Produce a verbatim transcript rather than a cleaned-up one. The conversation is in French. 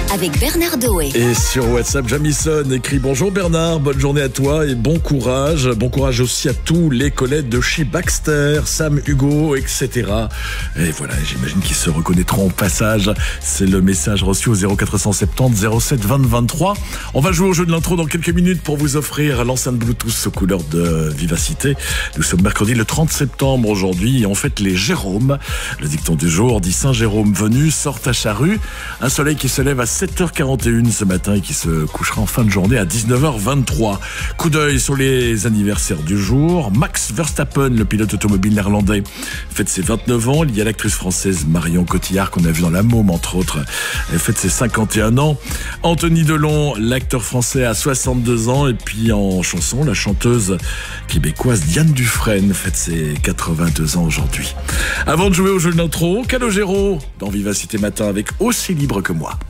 avec Bernard Doé. Et sur WhatsApp, Jamison écrit « Bonjour Bernard, bonne journée à toi et bon courage. Bon courage aussi à tous les collègues de chez Baxter, Sam, Hugo, et cetera » Et voilà, j'imagine qu'ils se reconnaîtront au passage. C'est le message reçu au zéro quatre cent soixante-dix zéro sept vingt vingt-trois. On va jouer au jeu de l'intro dans quelques minutes pour vous offrir l'enceinte Bluetooth aux couleurs de Vivacité. Nous sommes mercredi le trente septembre aujourd'hui et on fête les Jérômes. Le dicton du jour dit « Saint Jérôme venu, sort ta charrue ». Un soleil qui se lève à sept heures quarante et une ce matin et qui se couchera en fin de journée à dix-neuf heures vingt-trois. Coup d'œil sur les anniversaires du jour. Max Verstappen, le pilote automobile néerlandais, fête ses vingt-neuf ans. Il y a l'actrice française Marion Cotillard qu'on a vu dans La Môme entre autres. Elle fête ses cinquante et un ans. Anthony Delon, l'acteur français, a soixante-deux ans. Et puis en chanson, la chanteuse québécoise Diane Dufresne fête ses quatre-vingt-deux ans aujourd'hui. Avant de jouer au jeu de l'intro, Calogero dans Vivacité Matin avec Aussi libre que moi.